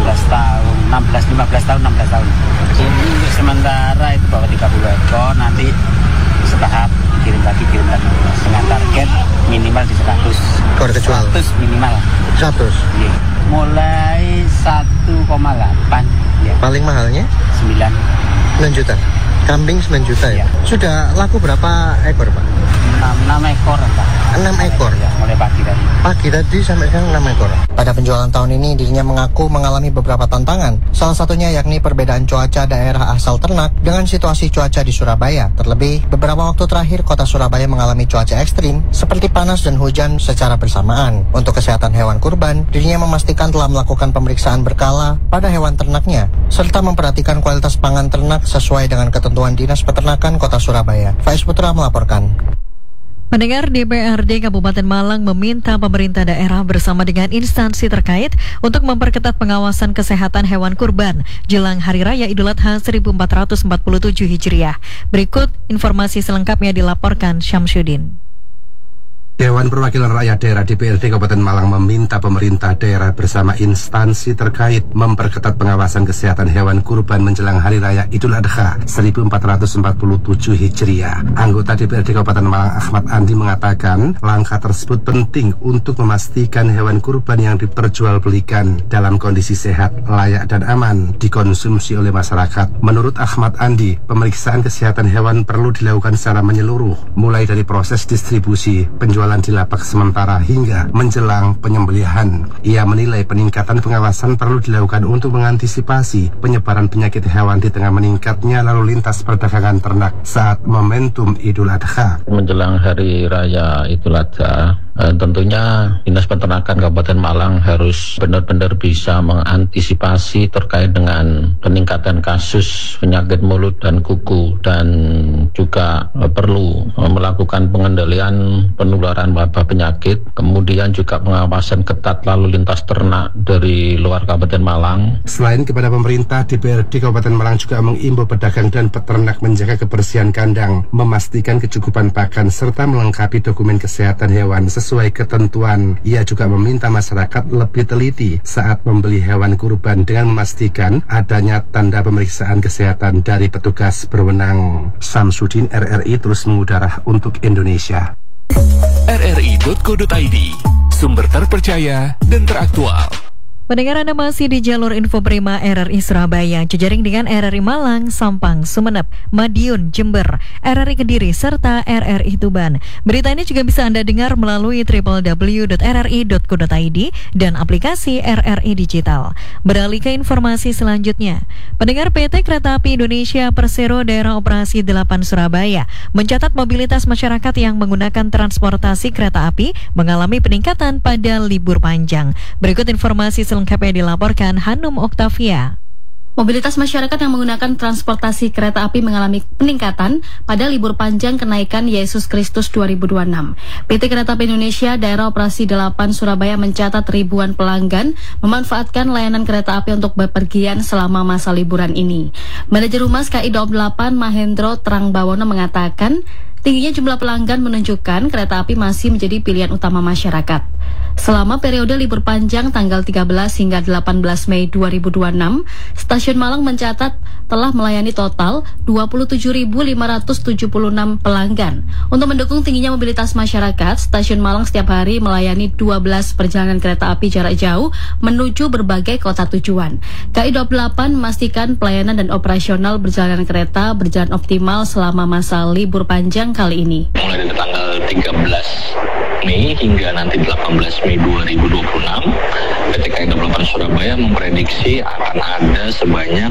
tahun, 15 tahun. Ini untuk sementara itu bawa 30 ekor, nanti setahap kirim lagi dengan target minimal di 100 ekor kejual. 100 minimal 100. Iya. Mulai 1,8 ya. Paling mahalnya 9 juta. Kambing 9 juta ya. Sudah laku berapa ekor, Pak? 6 ekor, Pak. 6 ekor ya, mulai pagi tadi sampai sekarang 6 ekor. Pada penjualan tahun ini dirinya mengaku mengalami beberapa tantangan. Salah satunya yakni perbedaan cuaca daerah asal ternak dengan situasi cuaca di Surabaya. Terlebih beberapa waktu terakhir kota Surabaya mengalami cuaca ekstrim seperti panas dan hujan secara bersamaan. Untuk kesehatan hewan kurban, dirinya memastikan telah melakukan pemeriksaan berkala pada hewan ternaknya serta memperhatikan kualitas pangan ternak sesuai dengan ketentuan Dinas Peternakan Kota Surabaya. Faiz Putra melaporkan. Pendengar, DPRD Kabupaten Malang meminta pemerintah daerah bersama dengan instansi terkait untuk memperketat pengawasan kesehatan hewan kurban jelang Hari Raya Idul Adha 1447 Hijriah. Berikut informasi selengkapnya dilaporkan Syamsuddin. Dewan Perwakilan Rakyat Daerah DPRD Kabupaten Malang meminta pemerintah daerah bersama instansi terkait memperketat pengawasan kesehatan hewan kurban menjelang Hari Raya Idul Adha 1447 Hijriah. Anggota DPRD Kabupaten Malang Ahmad Andi mengatakan langkah tersebut penting untuk memastikan hewan kurban yang diperjualbelikan dalam kondisi sehat, layak dan aman dikonsumsi oleh masyarakat. Menurut Ahmad Andi, pemeriksaan kesehatan hewan perlu dilakukan secara menyeluruh, mulai dari proses distribusi, penjualan di lapak sementara hingga menjelang penyembelihan. Ia menilai peningkatan pengawasan perlu dilakukan untuk mengantisipasi penyebaran penyakit hewan di tengah meningkatnya lalu lintas perdagangan ternak saat momentum Idul Adha. Menjelang Hari Raya Idul Adha, tentunya Dinas Peternakan Kabupaten Malang harus benar-benar bisa mengantisipasi terkait dengan peningkatan kasus penyakit mulut dan kuku, dan juga perlu melakukan pengendalian penularan wabah penyakit, kemudian juga pengawasan ketat lalu lintas ternak dari luar Kabupaten Malang. Selain kepada pemerintah, DPRD Kabupaten Malang juga mengimbau pedagang dan peternak menjaga kebersihan kandang, memastikan kecukupan pakan serta melengkapi dokumen kesehatan hewan sesuai ketentuan. Ia juga meminta masyarakat lebih teliti saat membeli hewan kurban dengan memastikan adanya tanda pemeriksaan kesehatan dari petugas berwenang. Syamsuddin, RRI terus mengudara untuk Indonesia. rri.co.id, sumber terpercaya dan teraktual. Pendengar, Anda masih di jalur Info Prima RRI Surabaya, jejaring dengan RRI Malang, Sampang, Sumeneb, Madiun, Jember, RRI Kediri, serta RRI Tuban. Berita ini juga bisa Anda dengar melalui www.rri.co.id dan aplikasi RRI Digital. Beralih ke informasi selanjutnya. Pendengar, PT Kereta Api Indonesia Persero Daerah Operasi 8 Surabaya mencatat mobilitas masyarakat yang menggunakan transportasi kereta api mengalami peningkatan pada libur panjang. Berikut informasi lengkapnya dilaporkan Hanum Oktavia. Mobilitas masyarakat yang menggunakan transportasi kereta api mengalami peningkatan pada libur panjang kenaikan Yesus Kristus 2026. PT Kereta Api Indonesia Daerah Operasi 8 Surabaya mencatat ribuan pelanggan memanfaatkan layanan kereta api untuk bepergian selama masa liburan ini. Manajer Humas KAI Daob 8 Mahendro Trangbawono mengatakan, tingginya jumlah pelanggan menunjukkan kereta api masih menjadi pilihan utama masyarakat. Selama periode libur panjang tanggal 13 hingga 18 Mei 2026, Stasiun Malang mencatat telah melayani total 27.576 pelanggan. Untuk mendukung tingginya mobilitas masyarakat, Stasiun Malang setiap hari melayani 12 perjalanan kereta api jarak jauh menuju berbagai kota tujuan. KAI Daob 8 memastikan pelayanan dan operasional perjalanan kereta berjalan optimal selama masa libur panjang kali ini. Mulai dari tanggal 13 Mei hingga nanti 18 Mei 2026, PT KAI Daob 8 Surabaya memprediksi akan ada sebanyak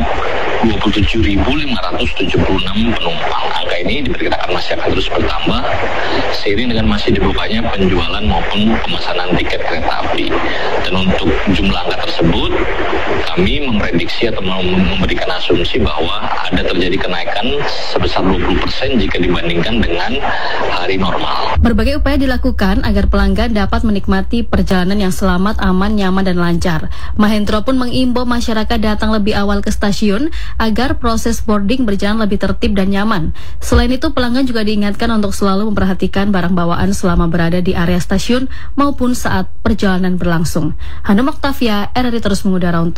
27.576 penumpang. Angka ini diperkirakan masih akan terus bertambah seiring dengan masih dibukanya penjualan maupun pemesanan tiket kereta api. Dan untuk jumlah angka tersebut, kami memprediksi atau memberikan asumsi bahwa ada terjadi kenaikan sebesar 20% jika dibandingkan dengan hari normal. Berbagai upaya dilakukan agar pelanggan dapat menikmati perjalanan yang selamat, aman, nyaman, dan lancar. Mahendro pun mengimbau masyarakat datang lebih awal ke stasiun agar proses boarding berjalan lebih tertib dan nyaman. Selain itu, pelanggan juga diingatkan untuk selalu memperhatikan barang bawaan selama berada di area stasiun maupun saat perjalanan berlangsung. Hanum Oktavia, RRI terus mengudara untuk